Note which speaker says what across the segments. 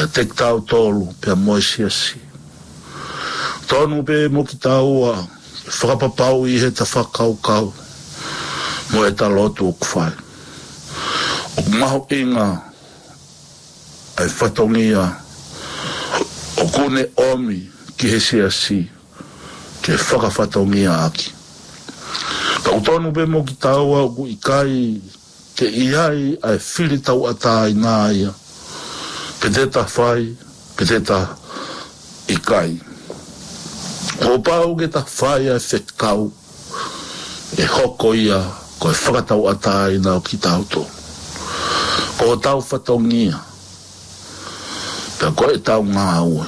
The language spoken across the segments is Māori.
Speaker 1: Kia tek tau tolu pia moesiasi. Tonu pe mo ki taua whakapapau I he ta whakaukau mo e ta lotu o kwhai. O maho inga ai whatongia o kune omi ki he siasi ke whakawhatongia aki. Ka utonu pe mo ki taua ku ikai ke iai ai whiri tau ata I nā ia. Pe te ta whai, pe te ta ikai. Ko pau ke ta whai ai whekau, e hoko ia, ko e whakatau atai nao ki tau tō. Ko tau whatongia, pe ko e tau ngā ue.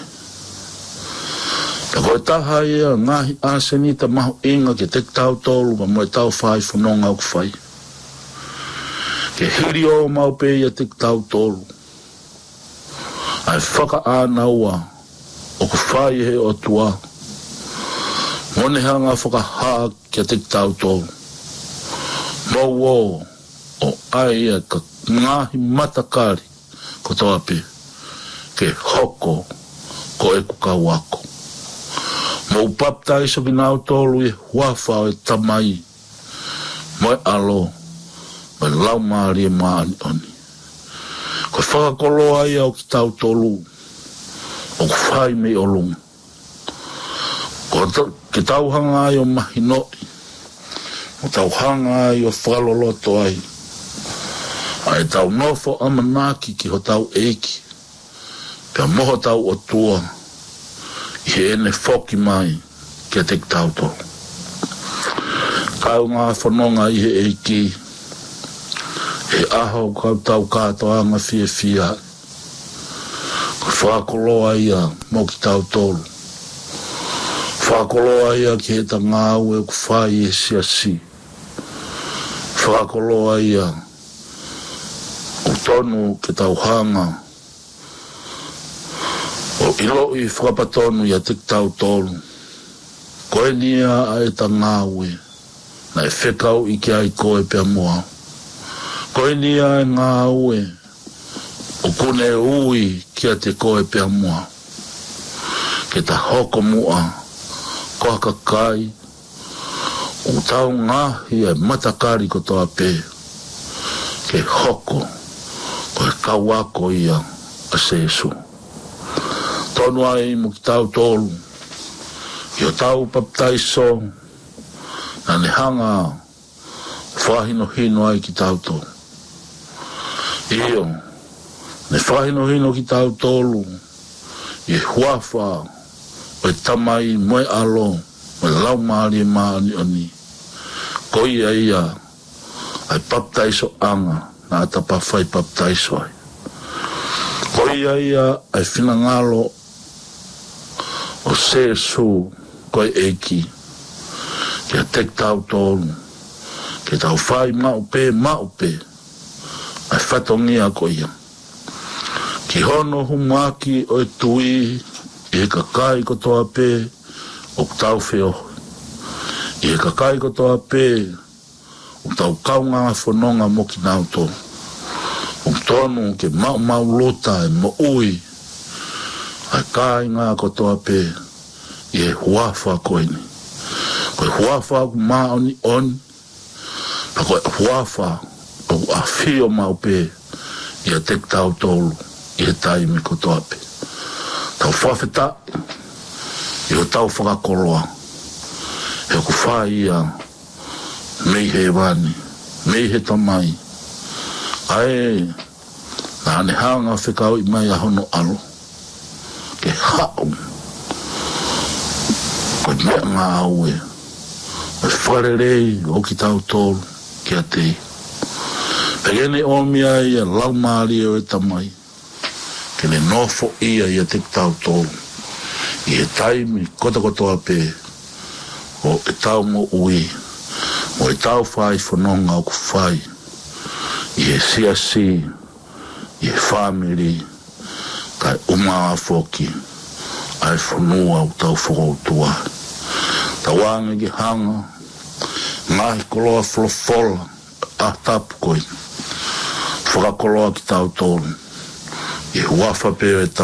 Speaker 1: Pe ko e taha ia ngahi asenita maho inga ke te tau tōlu, ma mo e tau whai whanonga au kwhai. Ke hiri o mau pe ia te tau tōlu. Ai whaka ānaua o ku whai he o tua. Mone hanga whaka haa kia te tau tōru. Mau o ai e ka ngahi matakari ko toa pe. Ke hoko ko e ku kau ako. Mau paptai so ki nau tōru e huafa o e tamai. Moi alo. Moi lau maari e maani oni. Ko whakakolo ai au ki tau tolu, o ku whai me o lunga. Ko ke tau hanga ai o mahinoi, o tau hanga ai o whaloloto ai. Ai tau nofo amanaki ki ho tau eiki, pia moho tau o tua, I he ene whoki mai ki te tau tolu. Kau ngā whanonga I he eiki, e aho kau tau katoa nga fia. Ko whakoloa ia mo ki tau tolu. Whakoloa ia ki he ta ngāu e ku whai e siasi. Whakoloa ia o tonu ke tau hanga. O ilo I whakapatonu ia te tau tolu. Koe nia a e ta ngāu e. Na e whekau I ki ai koe pia mua. Koe nia e ngā ue, o kune ui kia te koe pia mua. Ke ta hoko mua, koha kakai, o tau ngahi e matakari ko toa pe. Ke hoko, ko e kawako ia a sesu. Tonu ai mo ki tau tolu, ki o tau paptaiso, na ne hanga whahino hino ai ki tau tolu. Io, ne whahino hino ki tau tolu, I huafa, o e tamai, moe alo, o e lau maari e maani oni. Ko ia, ai paptaiso anga, na ata pawhai paptaiso ai. Ko ia, ai whinangalo, o sesu, koe eki, kia tek tau tolu, ke tau whai maupe, ai whatongia ko ia. Ki hono humaki o e tui, I he kakai ko toa pe, o tau wheo. I he kakai ko toa pe, o tau kaunga whanonga mo ki nau tō. O tonu ke mau lota e mo ui, ai kai ngā ko toa pe, I he huafa koe ni. Koe huafa ku maoni on, pa koe huafa, o a whio mau pe I a tek tau tolu I he taimi ko toa pe. Tau whawheta I o tau whakakoloa he ku whai ia mei he wani, mei he tamai. Ai nā ne hanga whekau I mai a hono alo ke hao ko mea ngā aue o wharerei o ki tau tolu ki a tei. Pegene o mia ia lau maari o e tamai. Ke ne nofo ia te tau tōru. I he taimi kota kotoa pe. O e tau mo ui. O e tau whai whanonga o ku whai. I he siasi. I he family. Kai umaa whoki. Ai whanua o tau whakautua. Tawangi ki hanga. Ngahi koloa wholofola. A tapu koi. Whakakoloa ki tau tōru. I huafa pe e